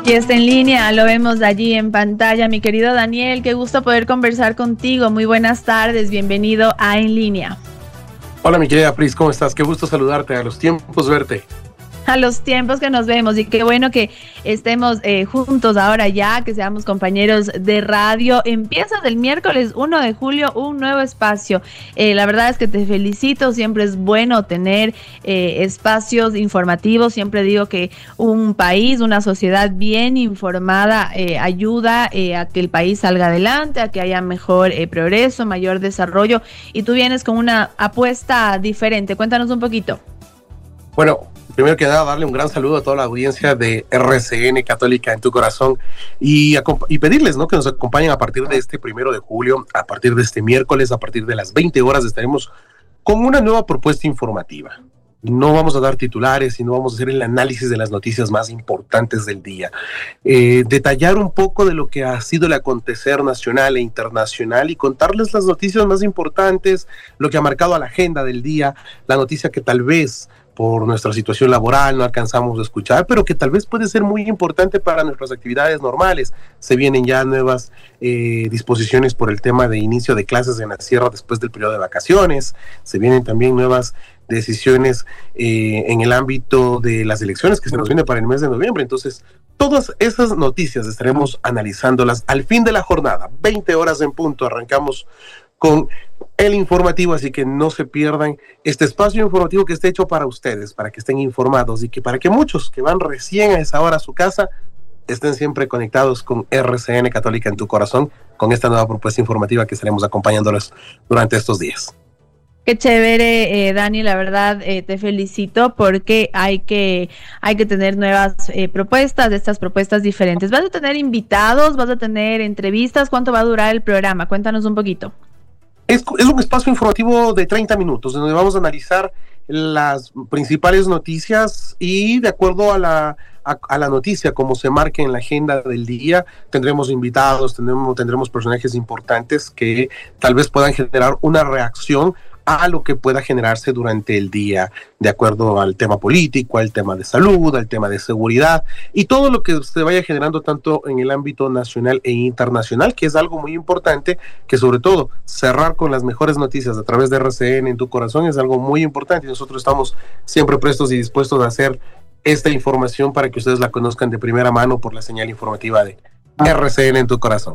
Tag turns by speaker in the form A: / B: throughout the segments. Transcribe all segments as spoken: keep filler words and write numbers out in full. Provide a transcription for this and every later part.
A: Y está en línea, lo vemos allí en pantalla. Mi querido Daniel, qué gusto poder conversar contigo. Muy buenas tardes, bienvenido a En Línea.
B: Hola mi querida Pris, ¿cómo estás? Qué gusto saludarte, a los tiempos verte.
A: A los tiempos que nos vemos, y qué bueno que estemos eh, juntos ahora ya, que seamos compañeros de radio. Empiezas el miércoles uno de julio un nuevo espacio. Eh, la verdad es que te felicito, siempre es bueno tener eh, espacios informativos. Siempre digo que un país, una sociedad bien informada eh, ayuda eh, a que el país salga adelante, a que haya mejor eh, progreso, mayor desarrollo. Y tú vienes con una apuesta diferente. Cuéntanos un poquito.
B: Bueno, primero que nada, darle un gran saludo a toda la audiencia de R C N Católica en tu Corazón y, y pedirles, ¿no?, que nos acompañen a partir de este primero de julio, a partir de este miércoles, a partir de las veinte horas estaremos con una nueva propuesta informativa. No vamos a dar titulares, sino vamos a hacer el análisis de las noticias más importantes del día. Eh, detallar un poco de lo que ha sido el acontecer nacional e internacional y contarles las noticias más importantes, lo que ha marcado a la agenda del día, la noticia que tal vez por nuestra situación laboral no alcanzamos a escuchar, pero que tal vez puede ser muy importante para nuestras actividades normales. Se vienen ya nuevas eh, disposiciones por el tema de inicio de clases en la sierra después del periodo de vacaciones. Se vienen también nuevas decisiones eh, en el ámbito de las elecciones que se nos viene para el mes de noviembre. Entonces, todas esas noticias estaremos analizándolas al fin de la jornada. veinte horas en punto, arrancamos con el informativo, así que no se pierdan este espacio informativo que está hecho para ustedes, para que estén informados y que para que muchos que van recién a esa hora a su casa estén siempre conectados con R C N Católica en tu Corazón, con esta nueva propuesta informativa que estaremos acompañándoles durante estos días.
A: Qué chévere, eh, Dani, la verdad eh, te felicito porque hay que hay que tener nuevas eh, propuestas, estas propuestas diferentes. ¿Vas a tener invitados? ¿Vas a tener entrevistas? ¿Cuánto va a durar el programa? Cuéntanos un poquito.
B: Es, es un espacio informativo de treinta minutos, donde vamos a analizar las principales noticias y de acuerdo a la, a, a la noticia, como se marque en la agenda del día, tendremos invitados, tendremos, tendremos personajes importantes que tal vez puedan generar una reacción a lo que pueda generarse durante el día, de acuerdo al tema político, al tema de salud, al tema de seguridad y todo lo que se vaya generando tanto en el ámbito nacional e internacional, que es algo muy importante, que sobre todo cerrar con las mejores noticias a través de R C N en tu Corazón es algo muy importante y nosotros estamos siempre prestos y dispuestos a hacer esta información para que ustedes la conozcan de primera mano por la señal informativa de R C N en tu Corazón.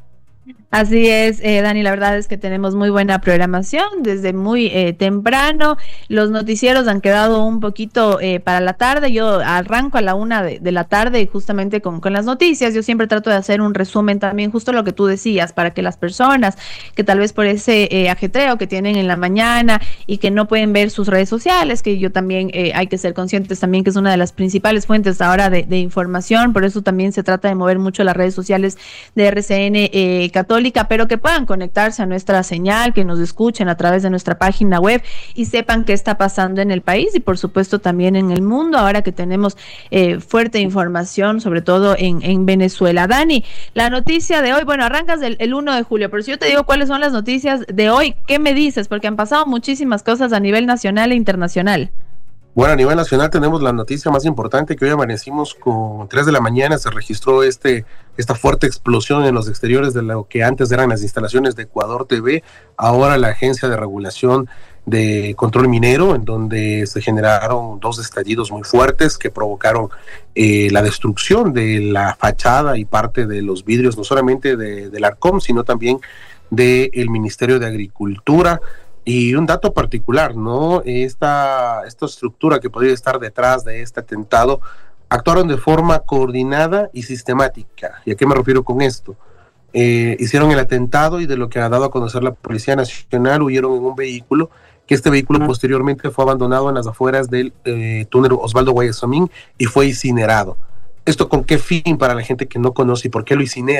A: Así es, eh, Dani, la verdad es que tenemos muy buena programación desde muy eh, temprano. Los noticieros han quedado un poquito eh, para la tarde. Yo arranco a la una de, de la tarde justamente con, con las noticias. Yo siempre trato de hacer un resumen también, justo lo que tú decías, para que las personas que tal vez por ese eh, ajetreo que tienen en la mañana y que no pueden ver sus redes sociales, que yo también eh, hay que ser conscientes también que es una de las principales fuentes ahora de, de información. Por eso también se trata de mover mucho las redes sociales de R C N eh, Católica, pero que puedan conectarse a nuestra señal, que nos escuchen a través de nuestra página web y sepan qué está pasando en el país y por supuesto también en el mundo, ahora que tenemos eh, fuerte información, sobre todo en, en Venezuela. Dani, la noticia de hoy, bueno, arrancas el, el uno de julio, pero si yo te digo cuáles son las noticias de hoy, ¿qué me dices? Porque han pasado muchísimas cosas a nivel nacional e internacional.
B: Bueno, a nivel nacional tenemos la noticia más importante, que hoy amanecimos con tres de la mañana, se registró este esta fuerte explosión en los exteriores de lo que antes eran las instalaciones de Ecuador T V, ahora la Agencia de Regulación de Control Minero, en donde se generaron dos estallidos muy fuertes que provocaron eh, la destrucción de la fachada y parte de los vidrios, no solamente de, del Arcom, sino también del Ministerio de Agricultura. Y un dato particular, ¿no? Esta, esta estructura que podría estar detrás de este atentado actuaron de forma coordinada y sistemática. ¿Y a qué me refiero con esto? Eh, hicieron el atentado y de lo que ha dado a conocer la Policía Nacional, huyeron en un vehículo, que este vehículo uh-huh. posteriormente fue abandonado en las afueras del eh, túnel Osvaldo Guayasamín y fue incinerado. ¿Esto con qué fin para la gente que no conoce y por qué lo incineran?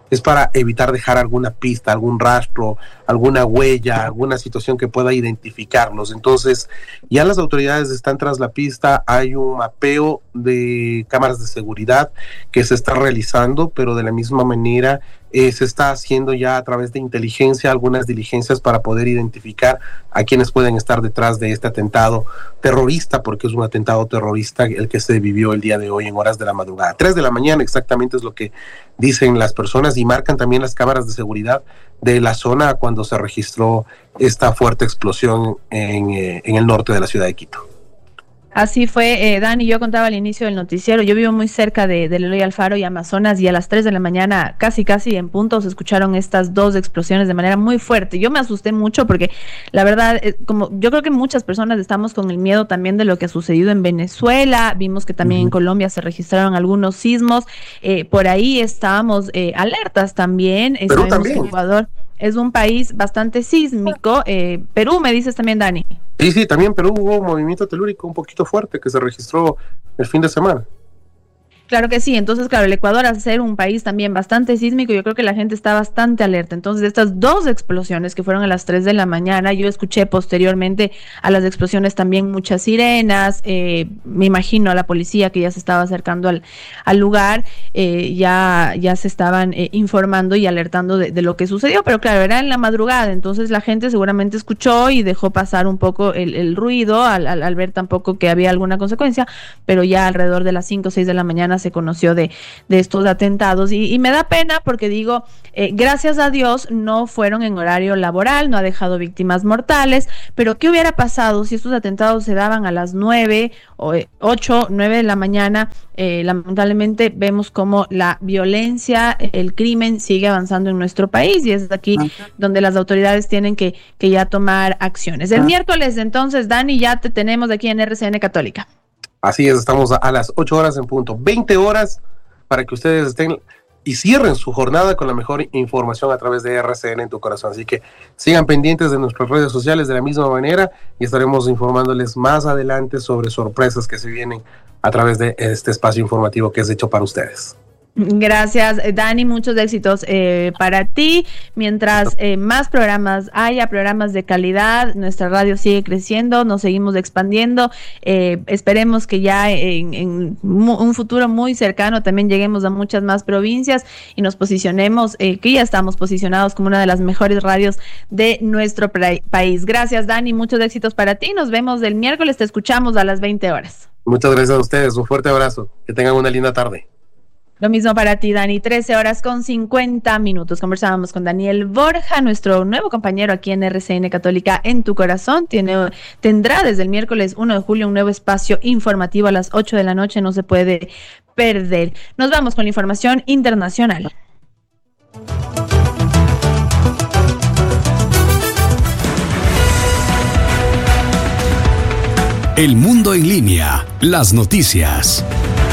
B: es para evitar dejar alguna pista, algún rastro, alguna huella, alguna situación que pueda identificarlos. Entonces, ya las autoridades están tras la pista, hay un mapeo de cámaras de seguridad que se está realizando, pero de la misma manera eh, se está haciendo ya a través de inteligencia algunas diligencias para poder identificar a quienes pueden estar detrás de este atentado terrorista, porque es un atentado terrorista el que se vivió el día de hoy en horas de la madrugada. Tres de la mañana exactamente es lo que dicen las personas y marcan también las cámaras de seguridad de la zona cuando se registró esta fuerte explosión en, eh, en el norte de la ciudad de Quito.
A: Así fue, eh, Dani, yo contaba al inicio del noticiero, yo vivo muy cerca de, de Eloy Alfaro y Amazonas, y a las tres de la mañana, casi casi en punto, se escucharon estas dos explosiones de manera muy fuerte. Yo me asusté mucho porque la verdad, eh, como yo creo que muchas personas estamos con el miedo también de lo que ha sucedido en Venezuela, vimos que también uh-huh. en Colombia se registraron algunos sismos, eh, por ahí estábamos eh, alertas también, eh,
B: Perú también.
A: Que Ecuador es un país bastante sísmico, eh, Perú me dices también, Dani.
B: Sí, sí, también Perú hubo un movimiento telúrico un poquito fuerte que se registró el fin de semana.
A: Claro que sí, entonces claro, el Ecuador al ser un país también bastante sísmico, yo creo que la gente está bastante alerta. Entonces estas dos explosiones que fueron a las tres de la mañana, yo escuché posteriormente a las explosiones también muchas sirenas, eh, me imagino a la policía que ya se estaba acercando al, al lugar, eh, ya, ya se estaban eh, informando y alertando de, de lo que sucedió, pero claro, era en la madrugada, entonces la gente seguramente escuchó y dejó pasar un poco el, el ruido al, al, al ver tampoco que había alguna consecuencia, pero ya alrededor de las cinco o seis de la mañana se conoció de, de estos atentados y, y me da pena porque digo, eh, gracias a Dios no fueron en horario laboral, no ha dejado víctimas mortales, pero ¿qué hubiera pasado si estos atentados se daban a las nueve o ocho, nueve de la mañana? Eh, lamentablemente vemos cómo la violencia, el crimen sigue avanzando en nuestro país y es aquí donde las autoridades tienen que, que ya tomar acciones. El miércoles entonces, Dani, ya te tenemos aquí en R C N Católica.
B: Así es, estamos a las ocho horas en punto, veinte horas para que ustedes estén y cierren su jornada con la mejor información a través de R C N en tu corazón. Así que sigan pendientes de nuestras redes sociales de la misma manera y estaremos informándoles más adelante sobre sorpresas que se vienen a través de este espacio informativo que es hecho para ustedes.
A: Gracias, Dani, muchos éxitos eh, para ti. Mientras eh, más programas haya, programas de calidad, nuestra radio sigue creciendo, nos seguimos expandiendo. Eh, esperemos que ya en, en un futuro muy cercano también lleguemos a muchas más provincias y nos posicionemos, eh, que ya estamos posicionados como una de las mejores radios de nuestro pra- país. Gracias, Dani, muchos éxitos para ti. Nos vemos el miércoles, te escuchamos a las veinte horas.
B: Muchas gracias a ustedes, un fuerte abrazo, que tengan una linda tarde.
A: Lo mismo para ti, Dani, trece horas con cincuenta minutos. Conversábamos con Daniel Borja, nuestro nuevo compañero aquí en R C N Católica en tu corazón. Tiene, tendrá desde el miércoles uno de julio un nuevo espacio informativo a las ocho de la noche, no se puede perder. Nos vamos con la información internacional.
C: El mundo en línea, las noticias.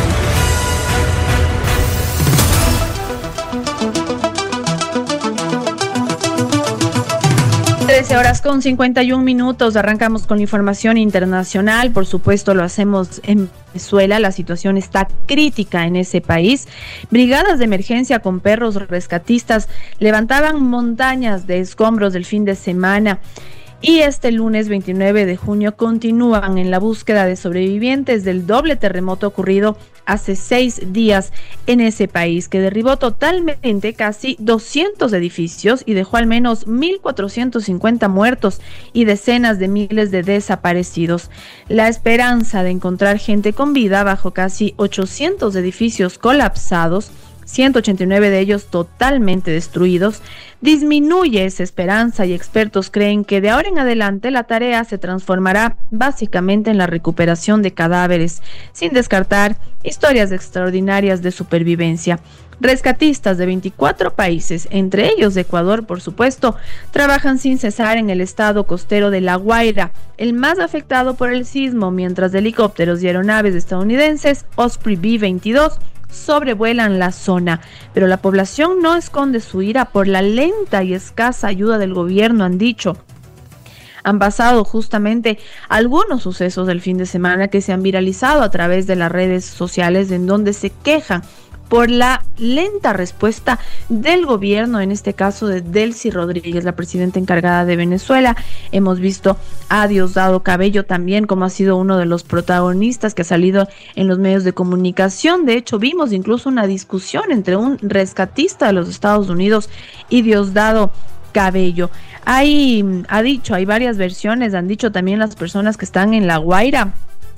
A: trece horas con cincuenta y un minutos, arrancamos con la información internacional, por supuesto lo hacemos en Venezuela, la situación está crítica en ese país. Brigadas de emergencia con perros rescatistas levantaban montañas de escombros del fin de semana. Y este lunes veintinueve de junio continúan en la búsqueda de sobrevivientes del doble terremoto ocurrido hace seis días en ese país, que derribó totalmente casi doscientos edificios y dejó al menos mil cuatrocientos cincuenta muertos y decenas de miles de desaparecidos. La esperanza de encontrar gente con vida bajo casi ochocientos edificios colapsados, ciento ochenta y nueve de ellos totalmente destruidos, disminuye esa esperanza y expertos creen que de ahora en adelante la tarea se transformará básicamente en la recuperación de cadáveres, sin descartar historias extraordinarias de supervivencia. Rescatistas de veinticuatro países, entre ellos de Ecuador, por supuesto, trabajan sin cesar en el estado costero de La Guaira, el más afectado por el sismo, mientras helicópteros y aeronaves estadounidenses Osprey B veintidós sobrevuelan la zona, pero la población no esconde su ira por la lenta y escasa ayuda del gobierno, han dicho. Han pasado justamente algunos sucesos del fin de semana que se han viralizado a través de las redes sociales en donde se quejan por la lenta respuesta del gobierno, en este caso de Delcy Rodríguez, la presidenta encargada de Venezuela. Hemos visto a Diosdado Cabello también, como ha sido uno de los protagonistas que ha salido en los medios de comunicación. De hecho, vimos incluso una discusión entre un rescatista de los Estados Unidos y Diosdado Cabello. Hay, ha dicho, hay varias versiones, han dicho también las personas que están en La Guaira,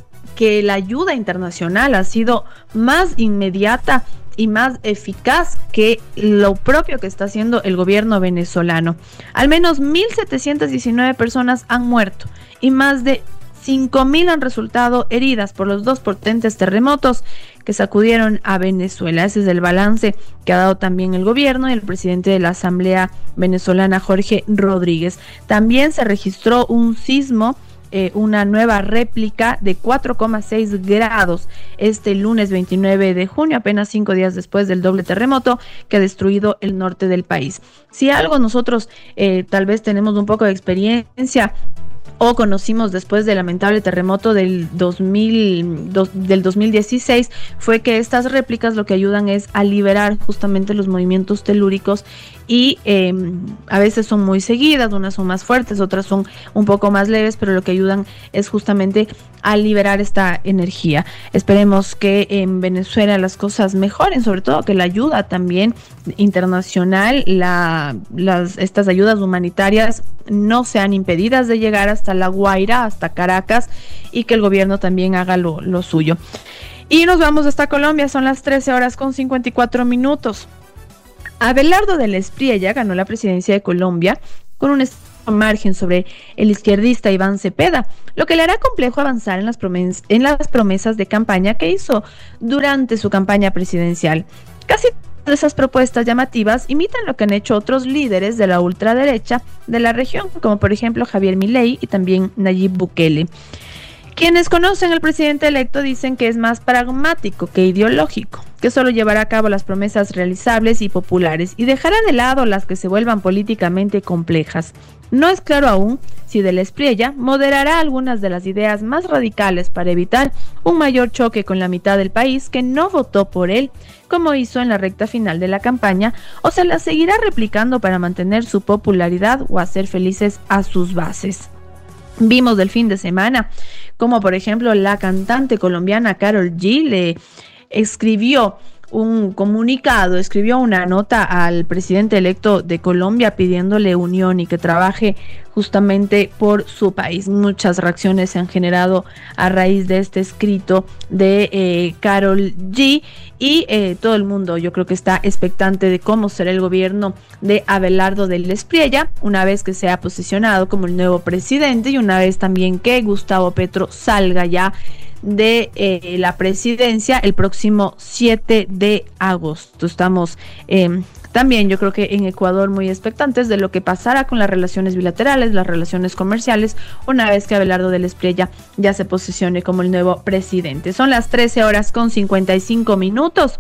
A: que la ayuda internacional ha sido más inmediata y más eficaz que lo propio que está haciendo el gobierno venezolano. Al menos mil setecientas diecinueve personas han muerto y más de cinco mil han resultado heridas por los dos potentes terremotos que sacudieron a Venezuela. Ese es el balance que ha dado también el gobierno y el presidente de la Asamblea Venezolana, Jorge Rodríguez. También se registró un sismo, Eh, una nueva réplica de cuatro coma seis grados este lunes veintinueve de junio, apenas cinco días después del doble terremoto que ha destruido el norte del país. Si algo nosotros eh, tal vez tenemos un poco de experiencia o conocimos después del lamentable terremoto del, dos mil, dos, del dos mil dieciséis, fue que estas réplicas lo que ayudan es a liberar justamente los movimientos telúricos y eh, a veces son muy seguidas, unas son más fuertes, otras son un poco más leves, pero lo que ayudan es justamente a liberar esta energía. Esperemos que en Venezuela las cosas mejoren, sobre todo que la ayuda también internacional, la, las, estas ayudas humanitarias no sean impedidas de llegar hasta La Guaira, hasta Caracas, y que el gobierno también haga lo, lo suyo. Y nos vamos hasta Colombia, son las trece horas con cincuenta y cuatro minutos. Abelardo del Espriella ganó la presidencia de Colombia con un margen sobre el izquierdista Iván Cepeda, lo que le hará complejo avanzar en las, promes- en las promesas de campaña que hizo durante su campaña presidencial. Casi todas esas propuestas llamativas imitan lo que han hecho otros líderes de la ultraderecha de la región, como por ejemplo Javier Milei y también Nayib Bukele. Quienes conocen al presidente electo dicen que es más pragmático que ideológico, que solo llevará a cabo las promesas realizables y populares y dejará de lado las que se vuelvan políticamente complejas. No es claro aún si del Espriella moderará algunas de las ideas más radicales para evitar un mayor choque con la mitad del país que no votó por él, como hizo en la recta final de la campaña, o se la seguirá replicando para mantener su popularidad o hacer felices a sus bases. Vimos del fin de semana como por ejemplo la cantante colombiana Karol G le escribió un comunicado, escribió una nota al presidente electo de Colombia pidiéndole unión y que trabaje justamente por su país. Muchas reacciones se han generado a raíz de este escrito de eh, Karol G y eh, todo el mundo yo creo que está expectante de cómo será el gobierno de Abelardo del Espriella una vez que sea posicionado como el nuevo presidente y una vez también que Gustavo Petro salga ya de eh, la presidencia el próximo siete de agosto. Estamos eh, también yo creo que en Ecuador muy expectantes de lo que pasará con las relaciones bilaterales, las relaciones comerciales, una vez que Abelardo del Espriella ya se posicione como el nuevo presidente. Son las trece horas con cincuenta y cinco minutos.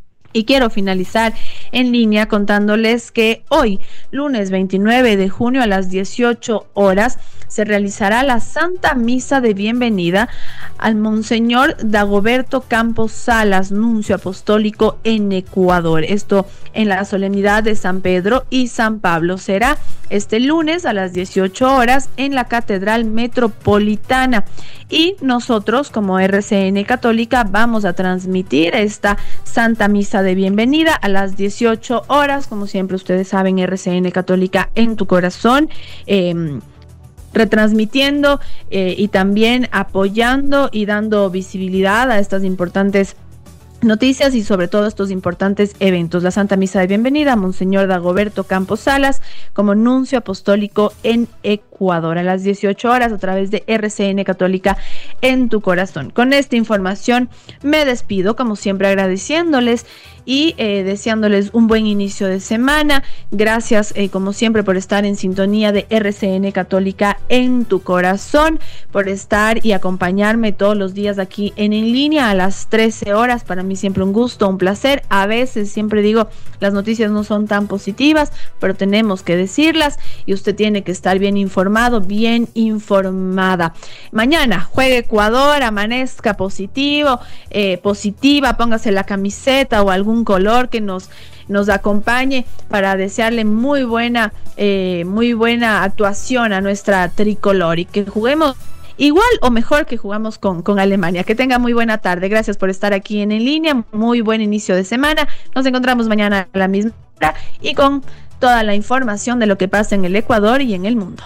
A: Y quiero finalizar en línea contándoles que hoy, lunes veintinueve de junio a las dieciocho horas, se realizará la Santa Misa de Bienvenida al Monseñor Dagoberto Campos Salas, nuncio apostólico en Ecuador. Esto en la solemnidad de San Pedro y San Pablo. Será este lunes a las dieciocho horas en la Catedral Metropolitana. Y nosotros, como R C N Católica, vamos a transmitir esta Santa Misa de Bienvenida a las dieciocho horas. Como siempre, ustedes saben, R C N Católica en tu corazón. Eh, retransmitiendo eh, y también apoyando y dando visibilidad a estas importantes noticias y sobre todo estos importantes eventos. La Santa Misa de Bienvenida a Monseñor Dagoberto Campos Salas como nuncio apostólico en Ecuador a las dieciocho horas a través de R C N Católica en tu corazón. Con esta información me despido, como siempre agradeciéndoles y eh, deseándoles un buen inicio de semana. Gracias eh, como siempre por estar en sintonía de R C N Católica en tu corazón, por estar y acompañarme todos los días aquí en En Línea a las trece horas. Para mí siempre un gusto, un placer. A veces siempre digo, las noticias no son tan positivas, pero tenemos que decirlas y usted tiene que estar bien informado informado, bien informada. Mañana juega Ecuador, amanezca positivo, eh, positiva, póngase la camiseta o algún color que nos nos acompañe para desearle muy buena, eh, muy buena actuación a nuestra tricolor y que juguemos igual o mejor que jugamos con, con Alemania. Que tenga muy buena tarde. Gracias por estar aquí en En Línea. Muy buen inicio de semana. Nos encontramos mañana a la misma hora y con toda la información de lo que pasa en el Ecuador y en el mundo.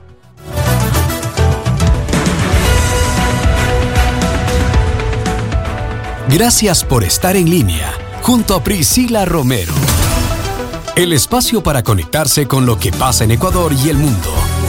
C: Gracias por estar en línea junto a Priscila Romero. El espacio para conectarse con lo que pasa en Ecuador y el mundo.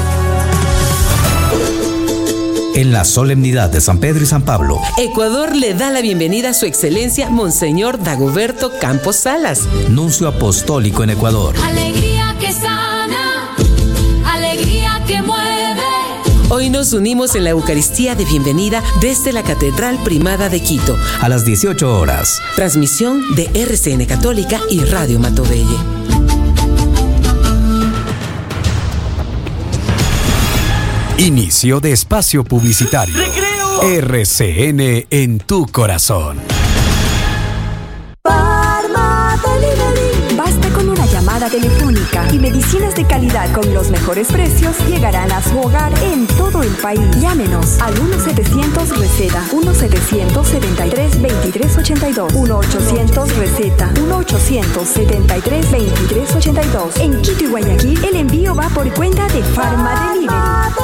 D: En la solemnidad de San Pedro y San Pablo,
E: Ecuador le da la bienvenida a su excelencia Monseñor Dagoberto Campos Salas,
D: nuncio apostólico en Ecuador.
F: Alegría que sana, alegría que mueve.
E: Hoy nos unimos en la Eucaristía de bienvenida desde la Catedral Primada de Quito.
D: A las dieciocho horas.
E: Transmisión de R C N Católica y Radio Matobelle.
C: Inicio de espacio publicitario. ¡Recreo! R C N en tu corazón.
G: Basta con una llamada telefónica y medicinas de calidad con los mejores precios llegarán a su hogar en todo el país. Llámenos al uno setecientos receta, uno setecientos setenta y tres veintitrés ochenta y dos, uno ochocientos receta, uno ochocientos setenta y tres veintitrés ochenta y dos. En Quito y Guayaquil el envío va por cuenta de Pharma Delivery.